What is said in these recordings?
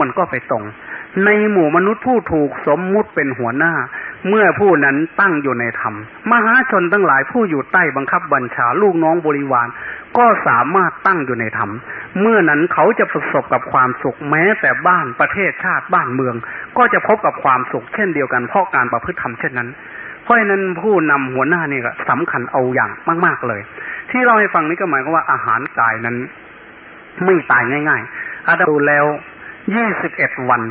มันก็ไปตรงในหมู่มนุษย์ผู้ถูกสมมุติเป็นหัวหน้าเมื่อผู้นั้นตั้งอยู่ในธรรมมหาชนทั้งหลายผู้อยู่ใต้บังคับบัญชาลูกน้องบริวารก็สามารถตั้งอยู่ในธรรมเมื่อนั้นเขาจะประสบกับความสุขแม้แต่บ้านประเทศชาติบ้านเมืองก็จะพบกับความสุขเช่นเดียวกันเพราะการประพฤติธรรมเช่นนั้นเพราะฉะนั้นผู้นำหัวหน้านี่ก็สำคัญเอาอย่างมากๆเลยที่เราให้ฟังนี้ก็หมายความว่าอาหารกายนั้นไม่ตายง่ายๆอาดูแล้ว21วัน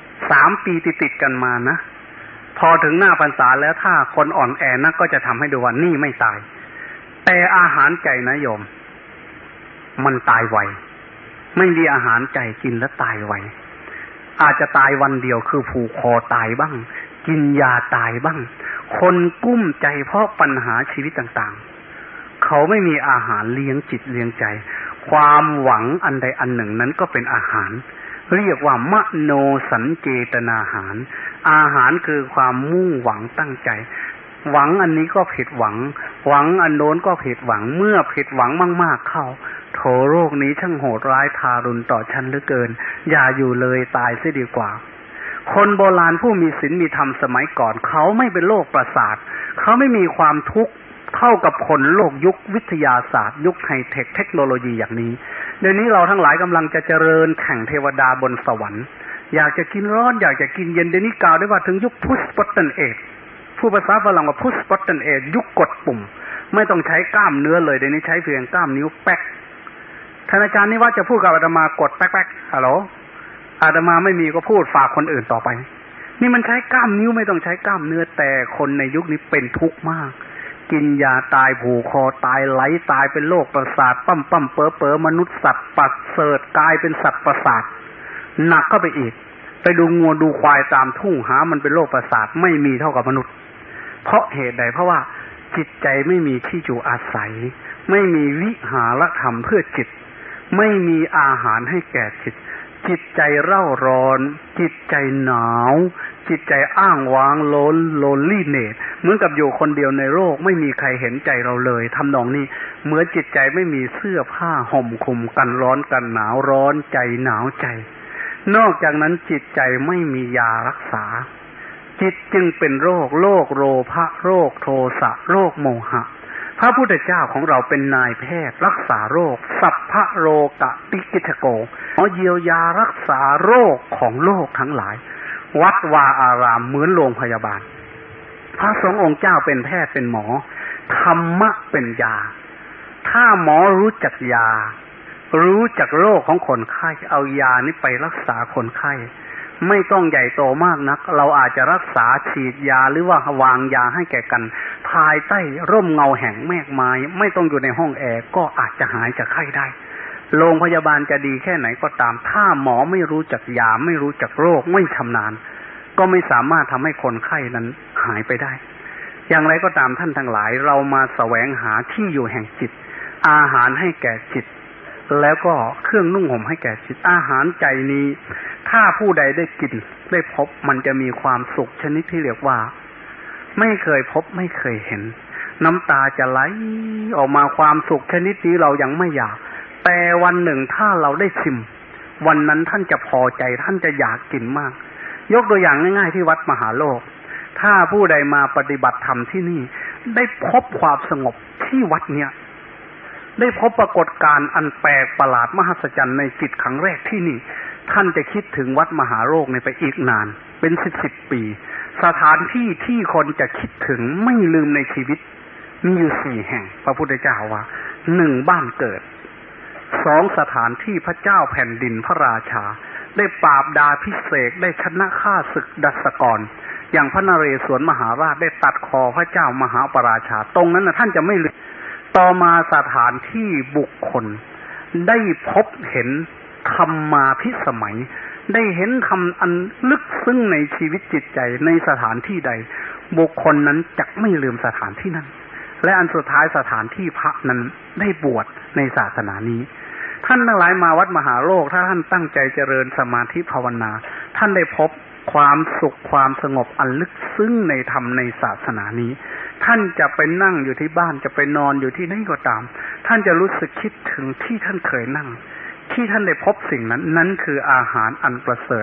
3 ปีติดกันมานะพอถึงหน้าพรรษาแล้วถ้าคนอ่อนแอนักก็จะทำให้ดูว่านี่ไม่ตายแต่อาหารใจนะโยมมันตายไวไม่มีอาหารใจกินแล้วตายไวอาจจะตายวันเดียวคือผูกคอตายบ้างกินยาตายบ้างคนกุ้มใจเพราะปัญหาชีวิตต่างๆเขาไม่มีอาหารเลี้ยงจิตเลี้ยงใจความหวังอันใดอันหนึ่งนั้นก็เป็นอาหารเรียกว่ามโนสัญเจตนาหารอาหารคือความมุ่งหวังตั้งใจหวังอันนี้ก็ผิดหวังหวังอันโน้นก็ผิดหวังเมื่อผิดหวังมากๆเข้าโถโรคนี้ช่างโหดร้ายทารุณต่อฉันเหลือเกินอย่าอยู่เลยตายเสียดีกว่าคนโบราณผู้มีศีลมีธรรมสมัยก่อนเขาไม่เป็นโรคประสาทเขาไม่มีความทุกข์เท่ากับคนโลกยุควิทยาศาสตร์ยุคไฮเทคเทคโนโลยีอย่างนี้เดี๋ยวนี้เราทั้งหลายกำลังจะเจริญแข่งเทวดาบนสวรรค์อยากจะกินร้อนอยากจะกินเย็นเดี๋ยวนี้กล่าวได้ว่าถึงยุคพุทธสปอตเทนเอจผู้ภาษาฝรั่งว่าพุทธสปอตเทนเอจยุคกดปุ่มไม่ต้องใช้กล้ามเนื้อเลยเดี๋ยวนี้ใช้เพียงกล้ามนิ้วแป๊กท่านอาจารย์นี่ว่าจะพูดกับอาตมากดแป๊กๆฮัลโหลอาตมาไม่มีก็พูดฝากคนอื่นต่อไปนี่มันใช้กล้ามนิ้วไม่ต้องใช้กล้ามเนื้อแต่คนในยุคนี้เป็นทุกข์มากกินยาตายผูกคอตายไหลตายเป็นโรคประสาทปั้มเป๋อมนุษย์สัตว์ประเสริฐกลายเป็นสัตว์ประสาทหนักก็ไปอีกไปดูงัวดูควายตามทุ่งหามันเป็นโรคประสาทไม่มีเท่ากับมนุษย์เพราะเหตุใดเพราะว่าจิตใจไม่มีที่อยู่อาศัยไม่มีวิหารธรรมเพื่อจิตไม่มีอาหารให้แก่จิตจิตใจเร่าร้อนจิตใจหนาวจิตใจอ้างว้างโลนลี่เนตเหมือนกับอยู่คนเดียวในโลกไม่มีใครเห็นใจเราเลยทำนองนี้เหมือนจิตใจไม่มีเสื้อผ้าห่มคลุมกันร้อนกันหนาวร้อนใจหนาวใจนอกจากนั้นจิตใจไม่มียารักษาจิตจึงเป็นโรคโลภะโรคโทสะโรคโมหะพระพุทธเจ้าของเราเป็นนายแพทย์รักษาโรคสัพพะโรกะปิกิทโกเยียวยารักษาโรคของโลกทั้งหลายวัดวาอารามเหมือนโรงพยาบาลพระสงฆ์องค์เจ้าเป็นแพทย์เป็นหมอธรรมะเป็นยาถ้าหมอรู้จักยารู้จักโรคของคนไข้เอายานี้ไปรักษาคนไข้ไม่ต้องใหญ่โตมากนักเราอาจจะรักษาฉีดยาหรือว่าวางยาให้แก่กันภายใต้ร่มเงาแห่งแมกไม้ไม่ต้องอยู่ในห้องแอร์ก็อาจจะหายจากไข้ได้โรงพยาบาลจะดีแค่ไหนก็ตามถ้าหมอไม่รู้จักยาไม่รู้จักโรคไม่ชำนาญก็ไม่สามารถทำให้คนไข้นั้นหายไปได้อย่างไรก็ตามท่านทั้งหลายเรามาแสวงหาที่อยู่แห่งจิตอาหารให้แก่จิตแล้วก็เครื่องนุ่งห่มให้แก่จิตอาหารใจนี้ถ้าผู้ใดได้กินได้พบมันจะมีความสุขชนิดที่เรียกว่าไม่เคยพบไม่เคยเห็นน้ำตาจะไหลออกมาความสุขชนิดนี้เรายังไม่อยากแต่วันหนึ่งถ้าเราได้ชิมวันนั้นท่านจะพอใจท่านจะอยากกินมากยกตัวอย่างง่ายๆที่วัดมหาโลกถ้าผู้ใดมาปฏิบัติธรรมที่นี่ได้พบความสงบที่วัดเนี้ยได้พบปรากฏการณ์อันแปลกประหลาดมหัศจรรย์ในจิตครั้งแรกที่นี่ท่านจะคิดถึงวัดมหาโลกในไปอีกนานเป็น10 ปีสถานที่ที่คนจะคิดถึงไม่ลืมในชีวิตมีอยู่4 แห่งพระพุทธเจ้าว่า1บ้านเกิด2สถานที่พระเจ้าแผ่นดินพระราชาได้ปราบดาพิเศษได้ชนะฆ่าศึกดัสกรอย่างพระนเรศวรมหาราชได้ตัดคอพระเจ้ามหาปราชาตรงนั้นท่านจะไม่ลืมต่อมาสถานที่บุคคลได้พบเห็นธรรมาภิสมัยได้เห็นธรรมอันลึกซึ้งในชีวิตจิตใจในสถานที่ใดบุคคลนั้นจะไม่ลืมสถานที่นั้นและอันสุดท้ายสถานที่พระนั้นได้บวชในศาสนานี้ท่านทั้งหลายมาวัดมหาโลกถ้าท่านตั้งใจเจริญสมาธิภาวนาท่านได้พบความสุขความสงบอันลึกซึ้งในธรรมในศาสนานี้ท่านจะไปนั่งอยู่ที่บ้านจะไปนอนอยู่ที่ไหนก็ตามท่านจะรู้สึกคิดถึงที่ท่านเคยนั่งที่ท่านได้พบสิ่งนั้นนั่นคืออาหารอันประเสริฐ